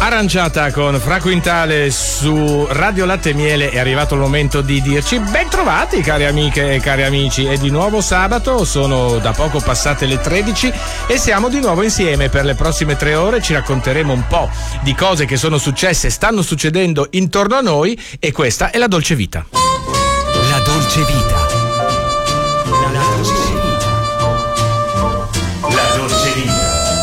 Arrangiata con Fra Quintale su Radio Latte e Miele. È arrivato il momento di dirci ben trovati, cari amiche e cari amici. È di nuovo sabato, sono da poco passate le 13 e siamo di nuovo insieme per le prossime 3 ore. Ci racconteremo un po' di cose che sono successe, stanno succedendo intorno a noi, e questa è la Dolce Vita. La Dolce Vita. La Dolce Vita. La Dolce Vita.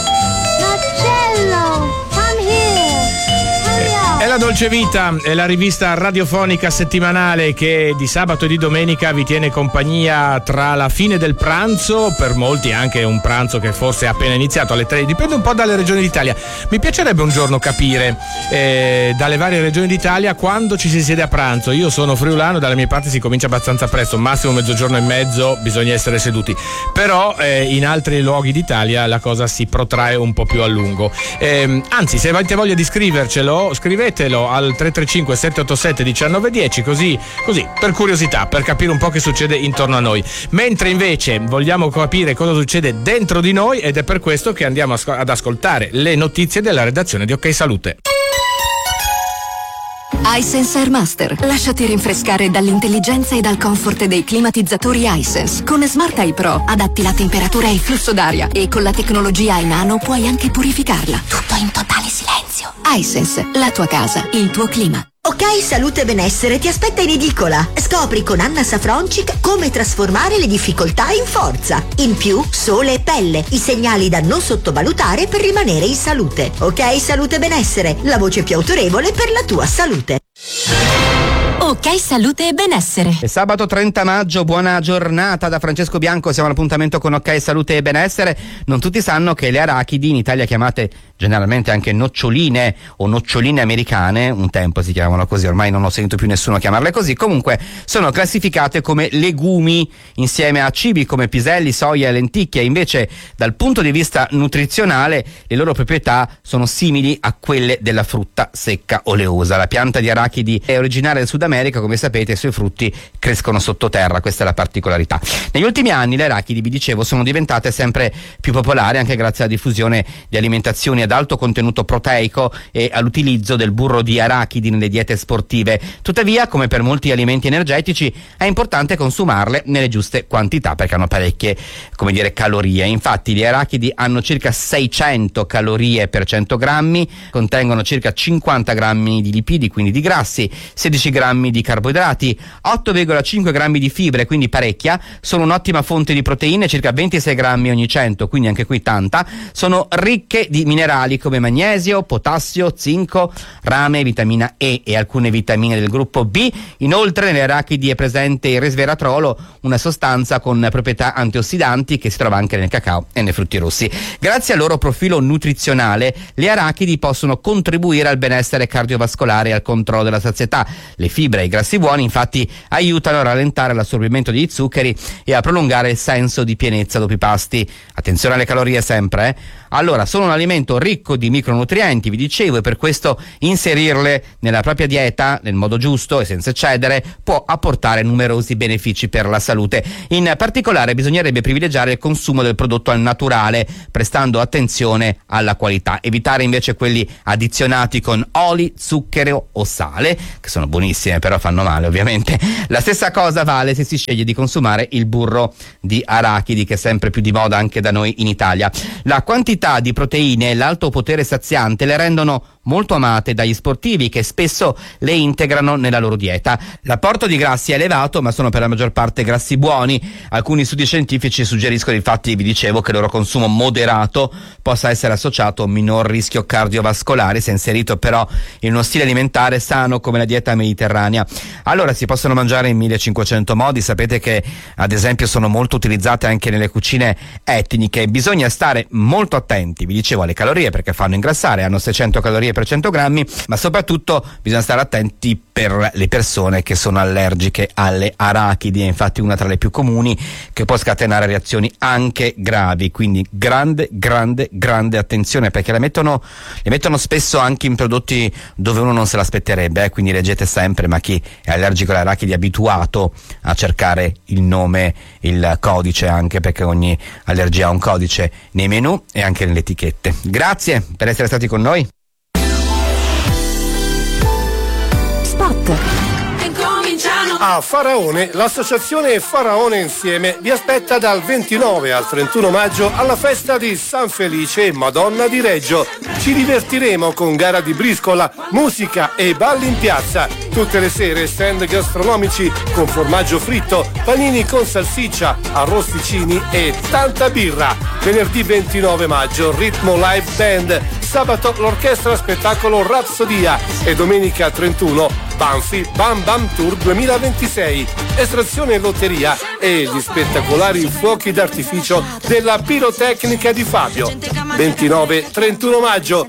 È la Dolce Vita, è la rivista radiofonica settimanale che di sabato e di domenica vi tiene compagnia tra la fine del pranzo, per molti anche un pranzo che forse è appena iniziato alle 3, dipende un po' dalle regioni d'Italia. Mi piacerebbe un giorno capire dalle varie regioni d'Italia quando ci si siede a pranzo. Io sono friulano, dalle mie parti si comincia abbastanza presto, massimo mezzogiorno e mezzo bisogna essere seduti, però in altri luoghi d'Italia la cosa si protrae un po' più a lungo. Anzi, se avete voglia di scrivercelo, scrivetelo al 335 787 1910, così per curiosità, per capire un po' che succede intorno a noi. Mentre invece vogliamo capire cosa succede dentro di noi, ed è per questo che andiamo ad ascoltare le notizie della redazione di Ok Salute. iSense Airmaster. Lasciati rinfrescare dall'intelligenza e dal comfort dei climatizzatori iSense. Con Smart Eye Pro adatti la temperatura e il flusso d'aria, e con la tecnologia iNano puoi anche purificarla. Tutto in totale silenzio. iSense, la tua casa, il tuo clima. Ok Salute e Benessere ti aspetta in edicola. Scopri con Anna Safroncic come trasformare le difficoltà in forza. In più, sole e pelle, i segnali da non sottovalutare per rimanere in salute. Ok Salute e Benessere, la voce più autorevole per la tua salute. Ok Salute e Benessere. È sabato 30 maggio, buona giornata da Francesco Bianco, siamo all'appuntamento con Ok Salute e Benessere. Non tutti sanno che le arachidi, in Italia chiamate generalmente anche noccioline o noccioline americane, un tempo si chiamavano così, ormai non ho sentito più nessuno chiamarle così, comunque sono classificate come legumi insieme a cibi come piselli, soia e lenticchie. Invece dal punto di vista nutrizionale le loro proprietà sono simili a quelle della frutta secca oleosa. La pianta di arachidi è originaria del Sud America, come sapete, i suoi frutti crescono sottoterra, questa è la particolarità. Negli ultimi anni le arachidi, vi dicevo, sono diventate sempre più popolari anche grazie alla diffusione di alimentazioni ad alto contenuto proteico e all'utilizzo del burro di arachidi nelle diete sportive. Tuttavia, come per molti alimenti energetici, è importante consumarle nelle giuste quantità perché hanno parecchie, calorie. Infatti gli arachidi hanno circa 600 calorie per 100 grammi, contengono circa 50 grammi di lipidi, quindi di grassi, 16 grammi di carboidrati, 8,5 grammi di fibre, quindi parecchia, sono un'ottima fonte di proteine, circa 26 grammi ogni 100, quindi anche qui tanta, sono ricche di minerali come magnesio, potassio, zinco, rame, vitamina E e alcune vitamine del gruppo B. Inoltre nelle arachidi è presente il resveratrolo, una sostanza con proprietà antiossidanti che si trova anche nel cacao e nei frutti rossi. Grazie al loro profilo nutrizionale, le arachidi possono contribuire al benessere cardiovascolare e al controllo della sazietà. Le fibre e i grassi buoni infatti aiutano a rallentare l'assorbimento degli zuccheri e a prolungare il senso di pienezza dopo i pasti. Attenzione alle calorie sempre, Allora, sono un alimento ricco di micronutrienti, vi dicevo, e per questo inserirle nella propria dieta nel modo giusto e senza eccedere può apportare numerosi benefici per la salute. In particolare bisognerebbe privilegiare il consumo del prodotto al naturale, prestando attenzione alla qualità, evitare invece quelli addizionati con oli, zucchero o sale, che sono buonissime però fanno male ovviamente. La stessa cosa vale se si sceglie di consumare il burro di arachidi, che è sempre più di moda anche da noi in Italia. La quantità di proteine e l'alto potere saziante le rendono molto amate dagli sportivi, che spesso le integrano nella loro dieta. L'apporto di grassi è elevato, ma sono per la maggior parte grassi buoni. Alcuni studi scientifici suggeriscono, infatti, vi dicevo, che il loro consumo moderato possa essere associato a un minor rischio cardiovascolare se inserito però in uno stile alimentare sano come la dieta mediterranea. Allora, si possono mangiare in 1500 modi. Sapete che ad esempio sono molto utilizzate anche nelle cucine etniche. Bisogna stare molto attenti, vi dicevo, alle calorie, perché fanno ingrassare, hanno 600 calorie per 100 grammi, ma soprattutto bisogna stare attenti per le persone che sono allergiche alle arachidi. È infatti una tra le più comuni, che può scatenare reazioni anche gravi, quindi grande attenzione, perché le mettono spesso anche in prodotti dove uno non se l'aspetterebbe, quindi leggete sempre, ma chi è allergico alle arachidi è abituato a cercare il nome, il codice, anche perché ogni allergia ha un codice nei menù e anche nelle etichette. Grazie per essere stati con noi. Spot. A Faraone, l'associazione Faraone Insieme vi aspetta dal 29 al 31 maggio alla festa di San Felice e Madonna di Reggio. Ci divertiremo con gara di briscola, musica e balli in piazza. Tutte le sere stand gastronomici con formaggio fritto, panini con salsiccia, arrosticini e tanta birra. Venerdì 29 maggio Ritmo Live Band, sabato l'orchestra spettacolo Rapsodia e domenica 31 Banfi Bam Bam Tour 2026, estrazione e lotteria e gli spettacolari fuochi d'artificio della pirotecnica di Fabio. 29-31 maggio,